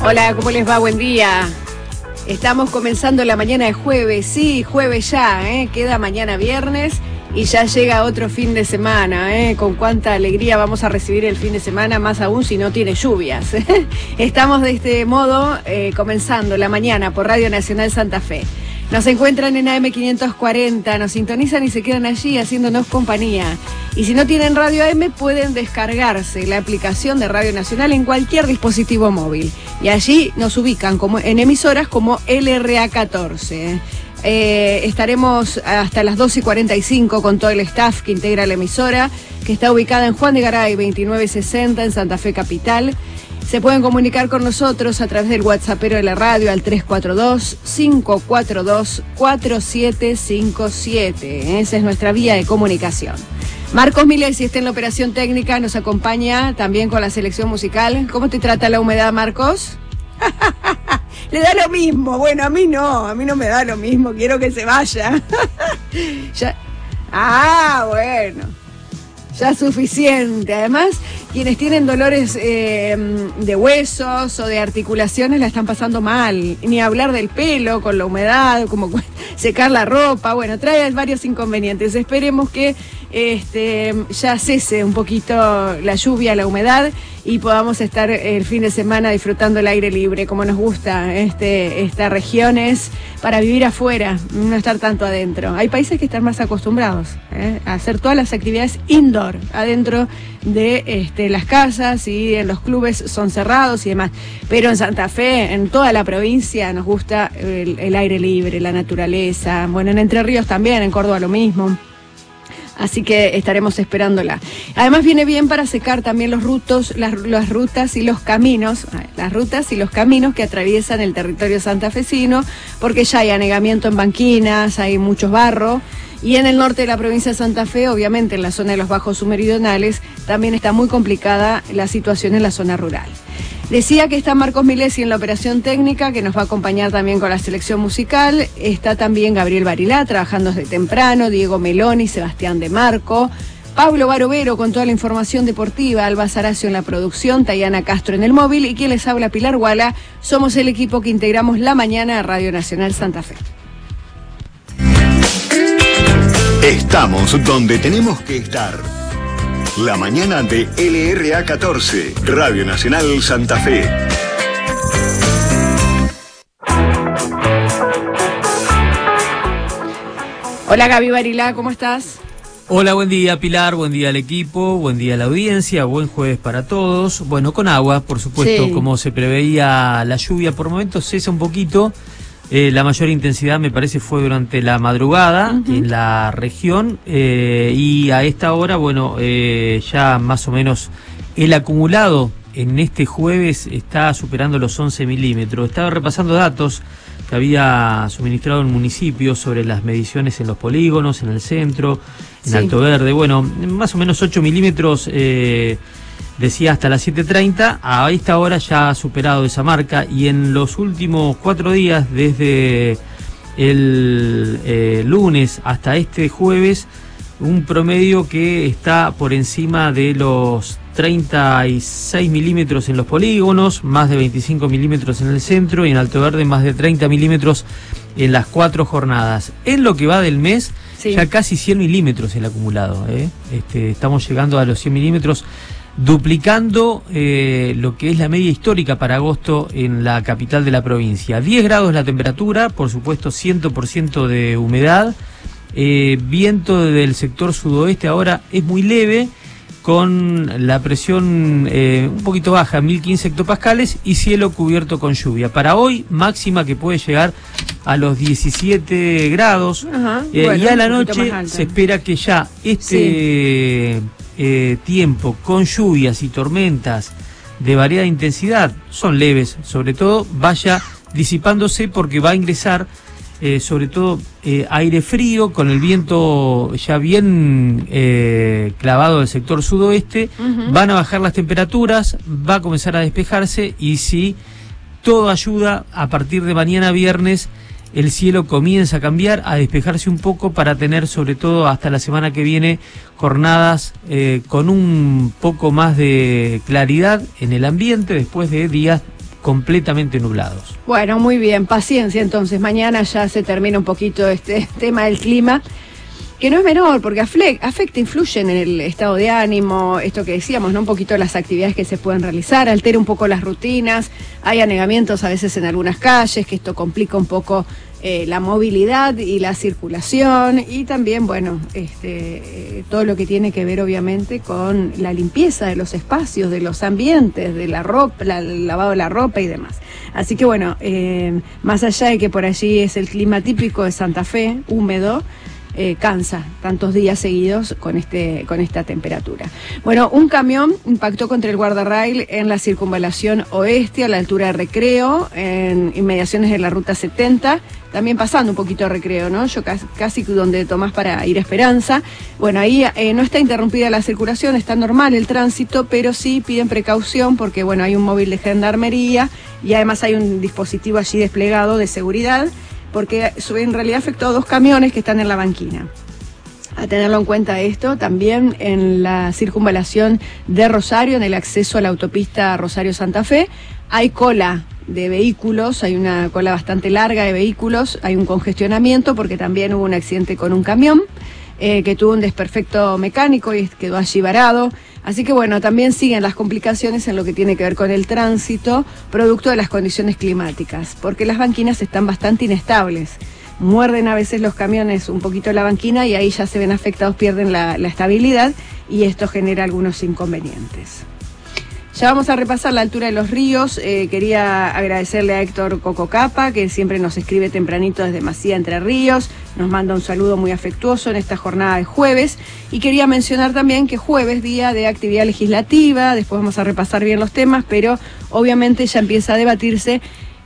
Hola, ¿cómo les va? Buen día. Estamos comenzando la mañana de jueves, sí, jueves ya, queda mañana viernes y ya llega otro fin de semana, con cuánta alegría vamos a recibir el fin de semana, más aún si no tiene lluvias. Estamos de este modo comenzando la mañana por Radio Nacional Santa Fe. Nos encuentran en AM 540, nos sintonizan y se quedan allí haciéndonos compañía. Y si no tienen Radio AM, pueden descargarse la aplicación de Radio Nacional en cualquier dispositivo móvil. Y allí nos ubican como en emisoras como LRA 14. Estaremos hasta las 12:45 con todo el staff que integra la emisora, que está ubicada en Juan de Garay 2960 en Santa Fe Capital. Se pueden comunicar con nosotros a través del WhatsAppero de la radio al 342-542-4757. Esa es nuestra vía de comunicación. Marcos Milesi está en la operación técnica, nos acompaña también con la selección musical. ¿Cómo te trata la humedad, Marcos? Le da lo mismo. Bueno, a mí no me da lo mismo, quiero que se vaya. Ya. Bueno. Ya es suficiente. Además, quienes tienen dolores de huesos o de articulaciones la están pasando mal. Ni hablar del pelo con la humedad, como secar la ropa. Bueno, trae varios inconvenientes. Esperemos que ya cese un poquito la lluvia, la humedad y podamos estar el fin de semana disfrutando el aire libre, como nos gusta esta región, es para vivir afuera, no estar tanto adentro. Hay países que están más acostumbrados a hacer todas las actividades indoor, adentro de las casas, y en los clubes son cerrados y demás. Pero en Santa Fe, en toda la provincia, nos gusta el aire libre, la naturaleza. Bueno, en Entre Ríos también, en Córdoba lo mismo. Así que estaremos esperándola. Además viene bien para secar también las rutas y los caminos que atraviesan el territorio santafesino, porque ya hay anegamiento en banquinas, hay muchos barros. Y en el norte de la provincia de Santa Fe, obviamente en la zona de los bajos submeridionales, también está muy complicada la situación en la zona rural. Decía que está Marcos Milesi en la operación técnica, que nos va a acompañar también con la selección musical. Está también Gabriel Barilá, trabajando desde temprano, Diego Meloni, Sebastián de Marco, Pablo Barovero con toda la información deportiva, Alba Saracio en la producción, Tayana Castro en el móvil, y quien les habla, Pilar Guala. Somos el equipo que integramos la mañana a Radio Nacional Santa Fe. Estamos donde tenemos que estar. La mañana de LRA 14, Radio Nacional Santa Fe. Hola Gaby Barilá, ¿cómo estás? Hola, buen día Pilar, buen día al equipo, buen día a la audiencia, buen jueves para todos. Bueno, con agua, por supuesto, sí. Como se preveía la lluvia, por momentos cesa un poquito. La mayor intensidad me parece fue durante la madrugada en la región, y a esta hora, bueno, ya más o menos el acumulado en este jueves está superando los 11 milímetros. Estaba repasando datos que había suministrado el municipio sobre las mediciones en los polígonos, en el centro, en Alto Verde. Bueno, más o menos 8 milímetros, decía hasta las 7:30, a esta hora ya ha superado esa marca, y en los últimos 4 días, desde el lunes hasta este jueves, un promedio que está por encima de los 36 milímetros en los polígonos, más de 25 milímetros en el centro, y en Alto Verde más de 30 milímetros en las 4 jornadas. En lo que va del mes, ya casi 100 milímetros el acumulado, estamos llegando a los 100 milímetros, duplicando lo que es la media histórica para agosto en la capital de la provincia. 10 grados la temperatura, por supuesto 100% de humedad, viento del sector sudoeste ahora es muy leve, con la presión un poquito baja, 1015 hectopascales, y cielo cubierto con lluvia. Para hoy, máxima que puede llegar a los 17 grados, bueno, y a la noche se espera que ya tiempo con lluvias y tormentas de variada intensidad, son leves sobre todo, vaya disipándose, porque va a ingresar sobre todo aire frío, con el viento ya bien clavado del sector sudoeste. Van a bajar las temperaturas, va a comenzar a despejarse, y si todo ayuda, a partir de mañana viernes el cielo comienza a cambiar, a despejarse un poco, para tener sobre todo hasta la semana que viene jornadas con un poco más de claridad en el ambiente, después de días completamente nublados. Bueno, muy bien, paciencia entonces, mañana ya se termina un poquito este tema del clima, que no es menor, porque afecta, influye en el estado de ánimo, esto que decíamos, ¿no? Un poquito las actividades que se pueden realizar, altera un poco las rutinas, hay anegamientos a veces en algunas calles, que esto complica un poco la movilidad y la circulación, y también, bueno, todo lo que tiene que ver obviamente con la limpieza de los espacios, de los ambientes, de la ropa, el lavado de la ropa y demás. Así que bueno, más allá de que por allí es el clima típico de Santa Fe, húmedo, cansa tantos días seguidos con esta temperatura. Bueno, un camión impactó contra el guardarrail en la circunvalación oeste a la altura de Recreo, en inmediaciones de la ruta 70, también pasando un poquito a Recreo, ¿no? Yo casi donde tomás para ir a Esperanza. Bueno, ahí no está interrumpida la circulación, está normal el tránsito, pero sí piden precaución porque, bueno, hay un móvil de gendarmería y además hay un dispositivo allí desplegado de seguridad, porque en realidad afectó a 2 camiones que están en la banquina. A tenerlo en cuenta esto, también en la circunvalación de Rosario, en el acceso a la autopista Rosario-Santa Fe, hay cola de vehículos, hay una cola bastante larga de vehículos, hay un congestionamiento porque también hubo un accidente con un camión que tuvo un desperfecto mecánico y quedó allí varado. Así que bueno, también siguen las complicaciones en lo que tiene que ver con el tránsito, producto de las condiciones climáticas, porque las banquinas están bastante inestables. Muerden a veces los camiones un poquito la banquina y ahí ya se ven afectados, pierden la estabilidad y esto genera algunos inconvenientes. Ya vamos a repasar la altura de los ríos. Quería agradecerle a Héctor Cococapa, que siempre nos escribe tempranito desde Macía, Entre Ríos. Nos manda un saludo muy afectuoso en esta jornada de jueves. Y quería mencionar también que jueves, día de actividad legislativa, después vamos a repasar bien los temas, pero obviamente ya empieza a debatirse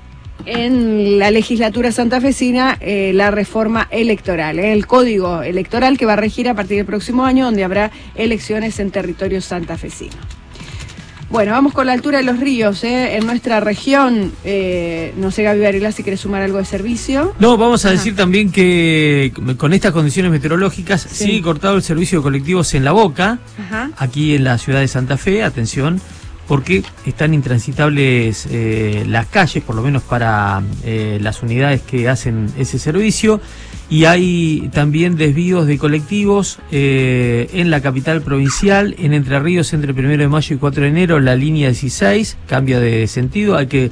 en la legislatura santafesina la reforma electoral, el código electoral que va a regir a partir del próximo año, donde habrá elecciones en territorio santafesino. Bueno, vamos con la altura de los ríos, en nuestra región. No sé, Gaby Varela, si querés sumar algo de servicio. No, vamos a decir también que con estas condiciones meteorológicas sigue cortado el servicio de colectivos en La Boca, aquí en la ciudad de Santa Fe, atención, porque están intransitables las calles, por lo menos para las unidades que hacen ese servicio. Y hay también desvíos de colectivos en la capital provincial, en Entre Ríos, entre 1 de mayo y 4 de enero, la línea 16, cambia de sentido. Hay que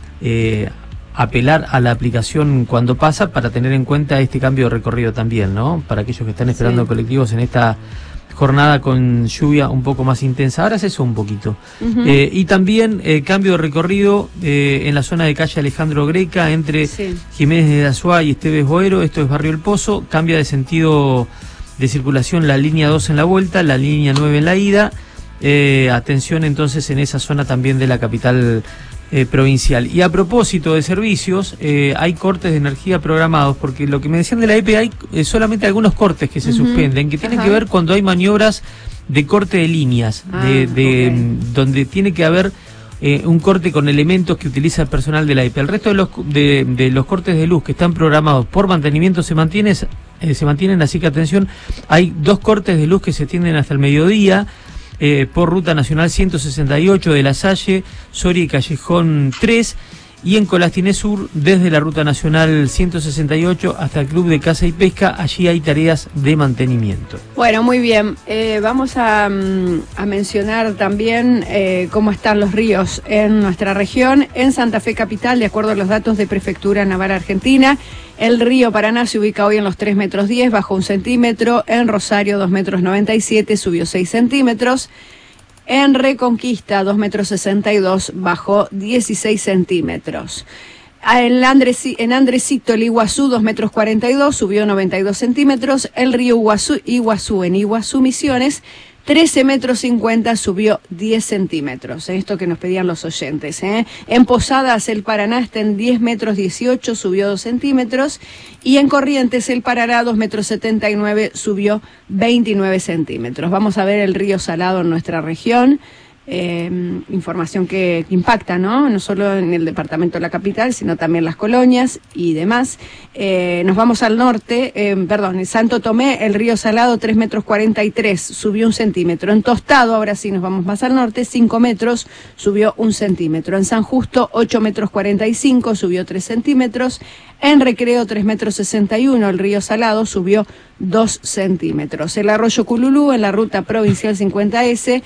apelar a la aplicación cuando pasa para tener en cuenta este cambio de recorrido también, ¿no? Para aquellos que están esperando colectivos en esta jornada con lluvia un poco más intensa. Ahora se un poquito. Y también cambio de recorrido en la zona de calle Alejandro Greca, entre Jiménez de Azuá y Esteves Boero, esto es Barrio El Pozo. Cambia de sentido de circulación la línea 2 en la vuelta, la línea 9 en la ida. Atención entonces en esa zona también de la capital provincial. Y a propósito de servicios, hay cortes de energía programados, porque lo que me decían de la EPE, hay solamente algunos cortes que se suspenden, que tienen que ver cuando hay maniobras de corte de líneas, donde tiene que haber un corte con elementos que utiliza el personal de la EPE. El resto de los cortes de luz que están programados por mantenimiento se mantienen, así que atención, hay 2 cortes de luz que se extienden hasta el mediodía, por Ruta Nacional 168 de La Salle, Soria y Callejón 3, y en Colastiné Sur, desde la Ruta Nacional 168 hasta el Club de Caza y Pesca, allí hay tareas de mantenimiento. Bueno, muy bien. Vamos a mencionar también cómo están los ríos en nuestra región. En Santa Fe Capital, de acuerdo a los datos de Prefectura Naval Argentina, el río Paraná se ubica hoy en los 3,10 metros, bajó 1 centímetro. En Rosario, 2,97 metros, subió 6 centímetros. En Reconquista, 2,62 metros, bajó 16 centímetros. En Andresito, el Iguazú, 2,42 metros, subió 92 centímetros. El río Iguazú en Iguazú Misiones, 13,50 metros, subió 10 centímetros. Esto que nos pedían los oyentes. En Posadas, el Paraná está en 10,18 metros, subió 2 centímetros. Y en Corrientes, el Paraná, 2,79 metros, subió 29 centímetros. Vamos a ver el río Salado en nuestra región. información que impacta, ¿no? No solo en el departamento de la capital, sino también las colonias y demás. Nos vamos al norte, en Santo Tomé, el río Salado, 3,43 metros, subió 1 centímetro. En Tostado, ahora sí nos vamos más al norte, 5 metros, subió 1 centímetro. En San Justo, 8,45 metros, subió 3 centímetros. En Recreo, 3,61 metros, el río Salado subió 2 centímetros. El arroyo Cululú, en la ruta provincial 50S,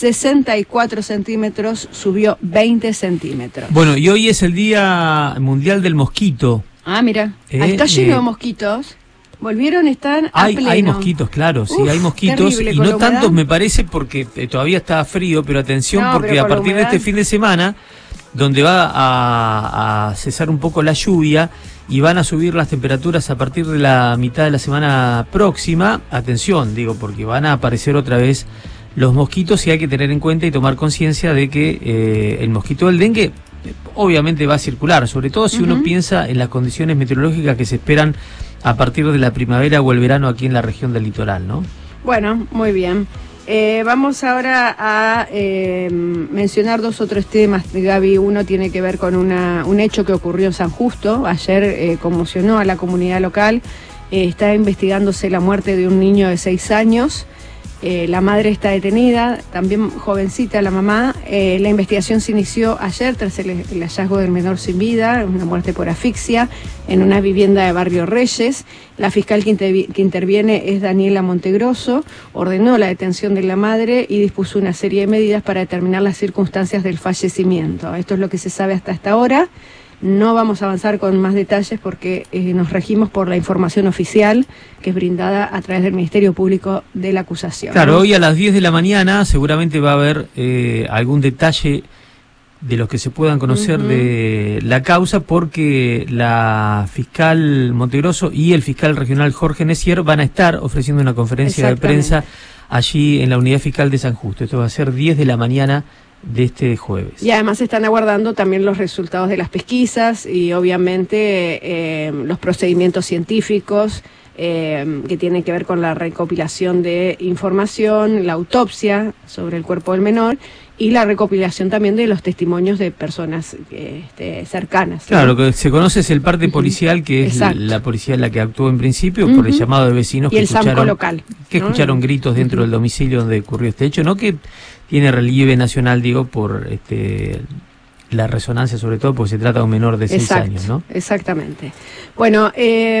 64 centímetros, subió 20 centímetros. Bueno, y hoy es el Día Mundial del Mosquito. Ah, mira, ahí está lleno de mosquitos. Volvieron, están a pleno. Hay mosquitos, claro, sí, hay mosquitos. Terrible, y no tantos, me parece, porque todavía está frío, pero atención, porque a partir de este fin de semana, donde va a cesar un poco la lluvia y van a subir las temperaturas a partir de la mitad de la semana próxima, atención, digo, porque van a aparecer otra vez los mosquitos y hay que tener en cuenta y tomar conciencia de que el mosquito del dengue obviamente va a circular, sobre todo si uno piensa en las condiciones meteorológicas que se esperan a partir de la primavera o el verano aquí en la región del litoral, ¿no? Bueno, muy bien. Vamos ahora a mencionar 2 o 3 temas, Gaby. Uno tiene que ver con un hecho que ocurrió en San Justo. Ayer conmocionó a la comunidad local. Está investigándose la muerte de un niño de 6 años. La madre está detenida, también jovencita la mamá. La investigación se inició ayer tras el hallazgo del menor sin vida, una muerte por asfixia, en una vivienda de Barrio Reyes. La fiscal que interviene es Daniela Montegroso, ordenó la detención de la madre y dispuso una serie de medidas para determinar las circunstancias del fallecimiento. Esto es lo que se sabe hasta esta hora. No vamos a avanzar con más detalles porque nos regimos por la información oficial que es brindada a través del Ministerio Público de la acusación. Claro, hoy a las 10 de la mañana seguramente va a haber algún detalle de los que se puedan conocer de la causa, porque la fiscal Montegroso y el fiscal regional Jorge Necier van a estar ofreciendo una conferencia de prensa allí en la unidad fiscal de San Justo. Esto va a ser 10 de la mañana de este jueves. Y además están aguardando también los resultados de las pesquisas y obviamente los procedimientos científicos que tienen que ver con la recopilación de información, la autopsia sobre el cuerpo del menor y la recopilación también de los testimonios de personas cercanas. Claro, ¿no? Lo que se conoce es el parte policial, que es la policía la que actuó en principio por el llamado de vecinos y que escucharon, local, que escucharon gritos dentro del domicilio donde ocurrió este hecho, ¿no? Que tiene relieve nacional, digo, por la resonancia, sobre todo porque se trata de un menor de 6 años, ¿no? Exactamente. Bueno,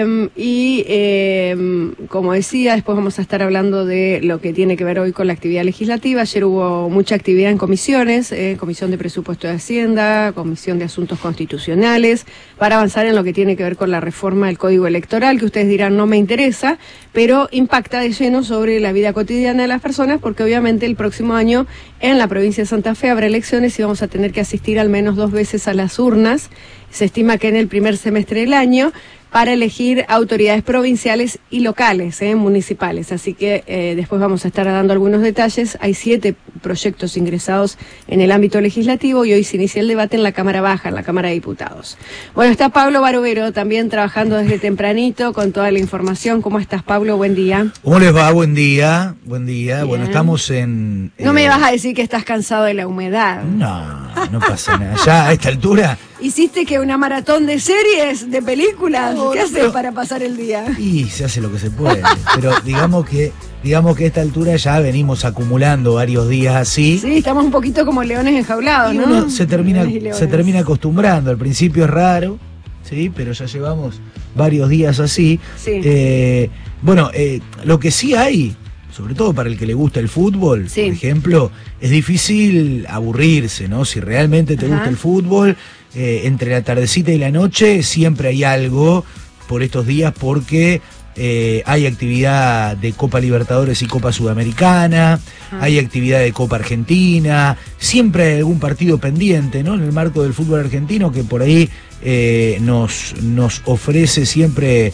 como decía, después vamos a estar hablando de lo que tiene que ver hoy con la actividad legislativa. Ayer hubo mucha actividad en comisiones, Comisión de Presupuesto de Hacienda, Comisión de Asuntos Constitucionales, para avanzar en lo que tiene que ver con la reforma del Código Electoral, que ustedes dirán no me interesa, pero impacta de lleno sobre la vida cotidiana de las personas, porque obviamente el próximo año en la provincia de Santa Fe habrá elecciones y vamos a tener que asistir al menos 2 veces a las urnas. Se estima que en el primer semestre del año, para elegir autoridades provinciales y locales, municipales. Así que después vamos a estar dando algunos detalles. Hay 7 proyectos ingresados en el ámbito legislativo y hoy se inicia el debate en la Cámara Baja, en la Cámara de Diputados. Bueno, está Pablo Barovero también trabajando desde tempranito con toda la información. ¿Cómo estás, Pablo? Buen día. ¿Cómo les va? Buen día. Buen día. Bien. Bueno, estamos en... No me vas a decir que estás cansado de la humedad. No pasa nada. Ya a esta altura... ¿Hiciste que una maratón de series, de películas? ¿Qué haces para pasar el día? Y se hace lo que se puede. Pero digamos que a esta altura ya venimos acumulando varios días así. Sí, estamos un poquito como leones enjaulados, ¿no? Uno se termina acostumbrando. Al principio es raro, sí, pero ya llevamos varios días así. Sí. Lo que sí hay, sobre todo para el que le gusta el fútbol, por ejemplo, es difícil aburrirse, ¿no? Si realmente te gusta el fútbol, entre la tardecita y la noche siempre hay algo por estos días, porque hay actividad de Copa Libertadores y Copa Sudamericana, hay actividad de Copa Argentina, siempre hay algún partido pendiente, ¿no? En el marco del fútbol argentino, que por ahí nos ofrece siempre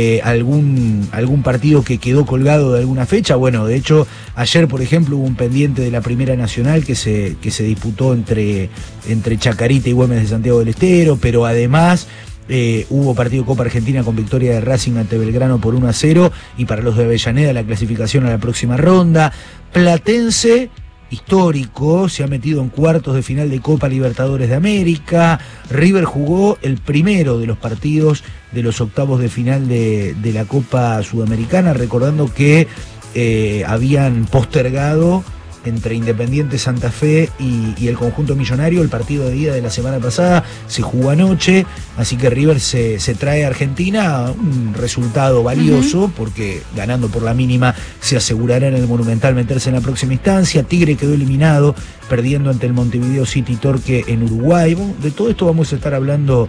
algún partido que quedó colgado de alguna fecha. Bueno, de hecho, ayer, por ejemplo, hubo un pendiente de la Primera Nacional que se disputó entre Chacarita y Güemes de Santiago del Estero, pero además hubo partido Copa Argentina con victoria de Racing ante Belgrano por 1-0, y para los de Avellaneda la clasificación a la próxima ronda. Platense histórico, se ha metido en cuartos de final de Copa Libertadores de América. River jugó el primero de los partidos de los octavos de final de la Copa Sudamericana, recordando que habían postergado entre Independiente Santa Fe y el conjunto millonario el partido de ida de la semana pasada. Se jugó anoche, así que River se trae a Argentina un resultado valioso, porque ganando por la mínima se asegurará en el Monumental meterse en la próxima instancia. Tigre quedó eliminado perdiendo ante el Montevideo City Torque en Uruguay. De todo esto vamos a estar hablando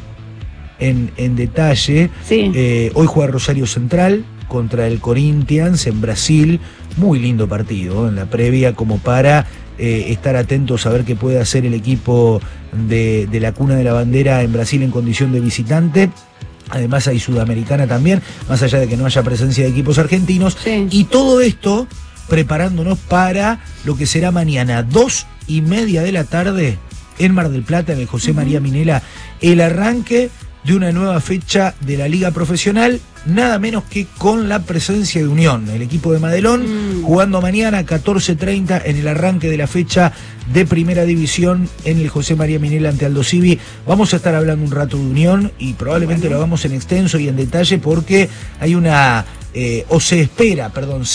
en detalle. Sí. Hoy juega Rosario Central contra el Corinthians en Brasil. Muy lindo partido en la previa, como para estar atentos a ver qué puede hacer el equipo de la Cuna de la Bandera en Brasil en condición de visitante. Además hay Sudamericana también, más allá de que no haya presencia de equipos argentinos. Sí. Y todo esto preparándonos para lo que será mañana, 2:30 de la tarde, en Mar del Plata, en el José María Minella, el arranque de una nueva fecha de la Liga Profesional, nada menos que con la presencia de Unión, el equipo de Madelón, jugando mañana 14:30 en el arranque de la fecha de Primera División en el José María Minella ante Aldo Civi. Vamos a estar hablando un rato de Unión y probablemente lo hagamos en extenso y en detalle, porque hay se espera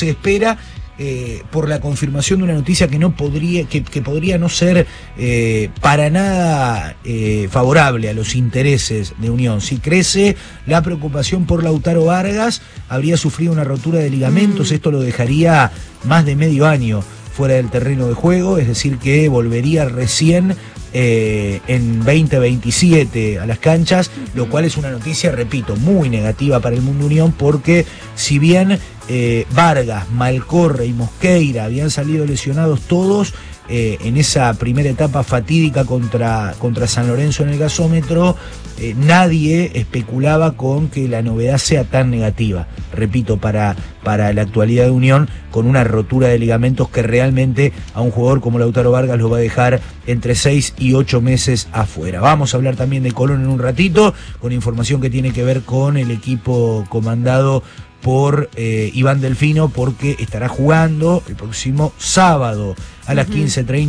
por la confirmación de una noticia que no podría, que podría no ser para nada favorable a los intereses de Unión. Si crece la preocupación por Lautaro Vargas, habría sufrido una rotura de ligamentos. Esto lo dejaría más de medio año fuera del terreno de juego, es decir que volvería recién en 2027 a las canchas, lo cual es una noticia, repito, muy negativa para el mundo Unión, porque si bien Vargas, Malcorre y Mosqueira habían salido lesionados todos en esa primera etapa fatídica contra San Lorenzo en el gasómetro, nadie especulaba con que la novedad sea tan negativa, repito, para la actualidad de Unión, con una rotura de ligamentos que realmente a un jugador como Lautaro Vargas lo va a dejar entre 6 y 8 meses afuera. Vamos a hablar también de Colón en un ratito, con información que tiene que ver con el equipo comandado por Iván Delfino, porque estará jugando el próximo sábado a las 15:30